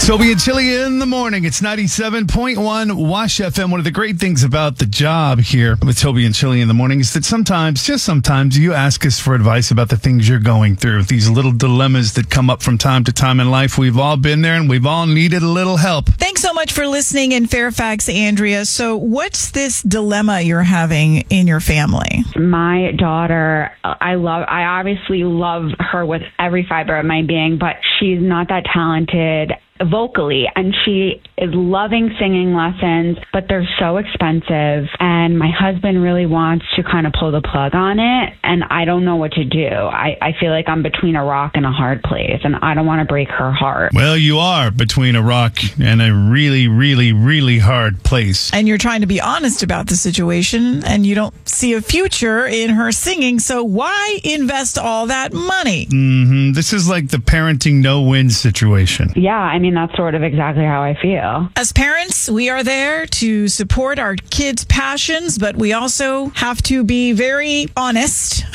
Toby and Chili in the morning. It's 97.1 Wash FM. One of the great things about the job here with Toby and Chili in the morning is that sometimes, just sometimes, you ask us for advice about the things you're going through. These little dilemmas that come up from time to time in life. We've all been there and we've all needed a little help. Thanks so much for listening in Fairfax, Andrea. So what's this dilemma you're having in your family? My daughter, I obviously love her with every fiber of my being, but she's not that talented vocally, and she is loving singing lessons, but they're so expensive, and my husband really wants to kind of pull the plug on it, and I don't know what to do. I feel like I'm between a rock and a hard place, and I don't want to break her heart. Well, you are between a rock and a really, really, really hard place. And you're trying to be honest about the situation, and you don't see a future in her singing, so why invest all that money? This is like the parenting no-win situation. Yeah, I mean, that's sort of exactly how I feel. As parents, we are there to support our kids' passions, but we also have to be very honest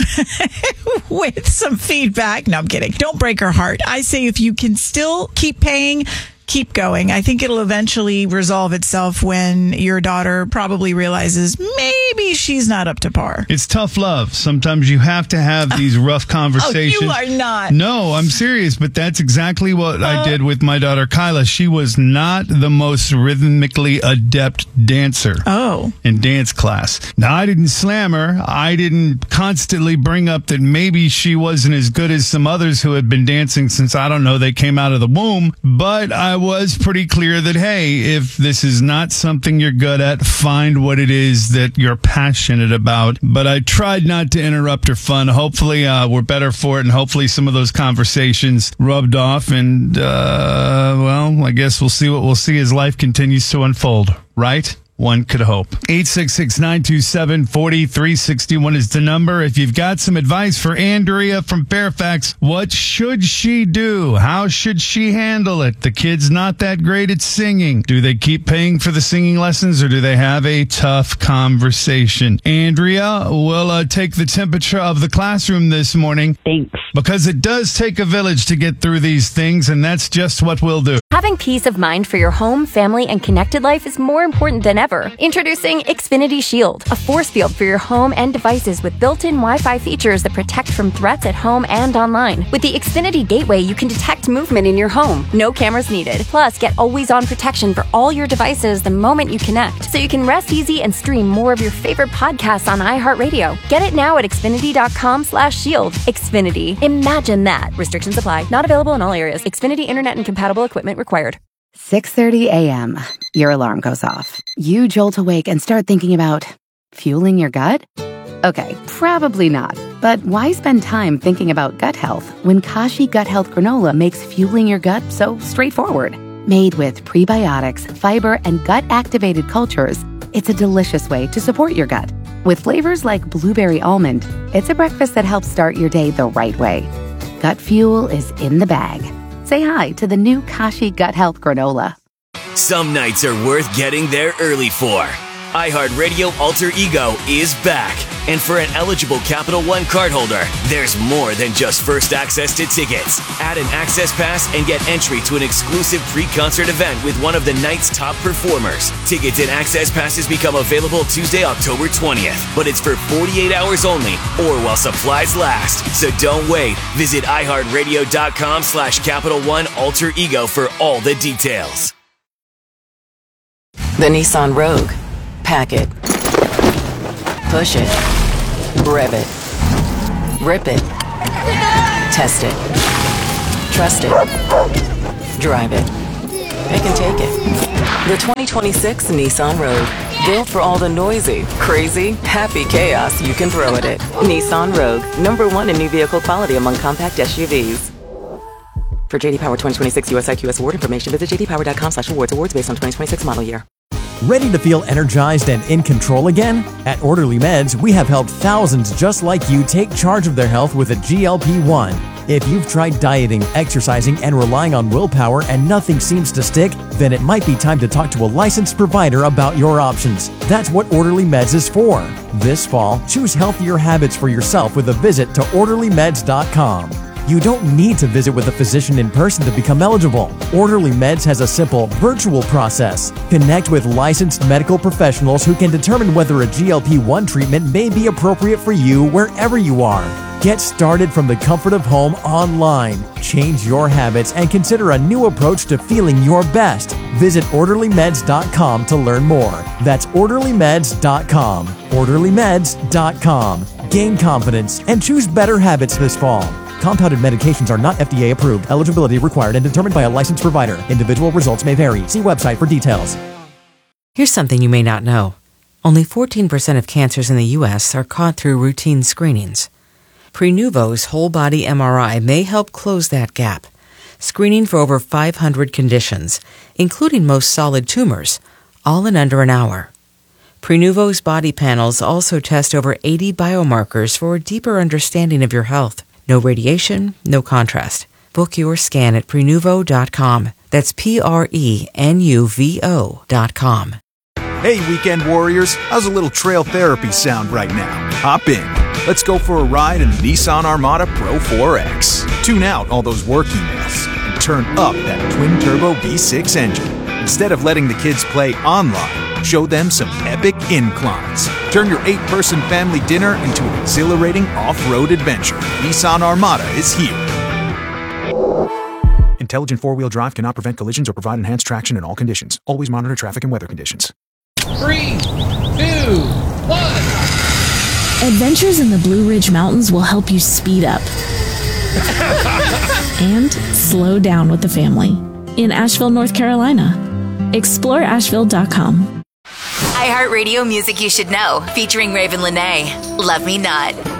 with some feedback. No, I'm kidding. Don't break her heart. I say if you can still keep paying, keep going. I think it'll eventually resolve itself when your daughter probably realizes maybe she's not up to par. It's tough love. Sometimes you have to have these rough conversations. Oh, you are not. No, I'm serious, but that's exactly what I did with my daughter, Kyla. She was not the most rhythmically adept dancer in dance class. Now, I didn't slam her. I didn't constantly bring up that maybe she wasn't as good as some others who had been dancing since, I don't know, they came out of the womb. But I was pretty clear that, hey, if this is not something you're good at, find what it is that you're passionate about. But I tried not to interrupt her fun. Hopefully, we're better for it, and hopefully some of those conversations rubbed off. And, well, I guess we'll see what we'll see as life continues to unfold, right? One could hope. 866-927-4361 is the number. If you've got some advice for Andrea from Fairfax, what should she do? How should she handle it? The kid's not that great at singing. Do they keep paying for the singing lessons, or do they have a tough conversation? Andrea will take the temperature of the classroom this morning. Thanks. Because it does take a village to get through these things, and that's just what we'll do. Having peace of mind for your home, family, and connected life is more important than ever. Introducing Xfinity Shield, a force field for your home and devices with built-in Wi-Fi features that protect from threats at home and online. With the Xfinity Gateway, you can detect movement in your home. No cameras needed. Plus, get always-on protection for all your devices the moment you connect, so you can rest easy and stream more of your favorite podcasts on iHeartRadio. Get it now at Xfinity.com/shield. Xfinity. Imagine that. Restrictions apply. Not available in all areas. Xfinity Internet and compatible equipment required. 6:30 a.m. Your alarm goes off. You jolt awake and start thinking about fueling your gut? Okay, probably not. But why spend time thinking about gut health when Kashi Gut Health Granola makes fueling your gut so straightforward? Made with prebiotics, fiber, and gut-activated cultures, it's a delicious way to support your gut. With flavors like blueberry almond, it's a breakfast that helps start your day the right way. Gut fuel is in the bag. Say hi to the new Kashi Gut Health Granola. Some nights are worth getting there early for. iHeartRadio Alter Ego is back. And for an eligible Capital One cardholder, there's more than just first access to tickets. Add an access pass and get entry to an exclusive pre-concert event with one of the night's top performers. Tickets and access passes become available Tuesday, October 20th. But it's for 48 hours only, or while supplies last. So don't wait. Visit iHeartRadio.com/Capital One Alter Ego for all the details. The Nissan Rogue. Pack it. Push it. Rev it. Rip it. Test it. Trust it. Drive it. It can take it. The 2026 Nissan Rogue. Built for all the noisy, crazy, happy chaos you can throw at it. Nissan Rogue. #1 in new vehicle quality among compact SUVs. For JD Power 2026 US IQS award information, visit jdpower.com/awards. Awards based on 2026 model year. Ready to feel energized and in control again? At Orderly Meds, we have helped thousands just like you take charge of their health with a GLP-1. If you've tried dieting, exercising, and relying on willpower and nothing seems to stick, then it might be time to talk to a licensed provider about your options. That's what Orderly Meds is for. This fall, choose healthier habits for yourself with a visit to OrderlyMeds.com. You don't need to visit with a physician in person to become eligible. Orderly Meds has a simple, virtual process. Connect with licensed medical professionals who can determine whether a GLP-1 treatment may be appropriate for you wherever you are. Get started from the comfort of home online. Change your habits and consider a new approach to feeling your best. Visit OrderlyMeds.com to learn more. That's OrderlyMeds.com. OrderlyMeds.com. Gain confidence and choose better habits this fall. Compounded medications are not FDA approved. Eligibility required and determined by a licensed provider. Individual results may vary. See website for details. Here's something you may not know. Only 14% of cancers in the U.S. are caught through routine screenings. Prenuvo's whole-body MRI may help close that gap, screening for over 500 conditions, including most solid tumors, all in under an hour. Prenuvo's body panels also test over 80 biomarkers for a deeper understanding of your health. No radiation, no contrast. Book your scan at Prenuvo.com. That's Prenuvo.com. Hey, weekend warriors, how's a little trail therapy sound right now? Hop in. Let's go for a ride in the Nissan Armada Pro 4X. Tune out all those work emails and turn up that twin-turbo V6 engine. Instead of letting the kids play online, show them some epic inclines. Turn your 8-person family dinner into an exhilarating off-road adventure. Nissan Armada is here. Intelligent four-wheel drive cannot prevent collisions or provide enhanced traction in all conditions. Always monitor traffic and weather conditions. 3, 2, 1. Adventures in the Blue Ridge Mountains will help you speed up and slow down with the family in Asheville, North Carolina. ExploreAsheville.com. iHeartRadio music you should know, featuring Raven Lenae. Love Me Not.